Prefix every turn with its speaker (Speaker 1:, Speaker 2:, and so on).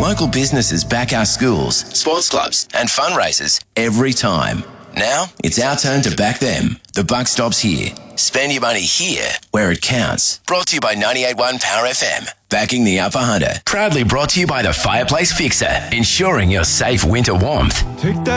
Speaker 1: Local businesses back our schools, sports clubs and fundraisers every time. Now, it's our turn to back them. The buck stops here. Spend your money here where it counts. Brought to you by 98.1 Power FM. Backing the Upper Hunter. Proudly brought to you by the Fireplace Fixer. Ensuring your safe winter warmth.
Speaker 2: Take that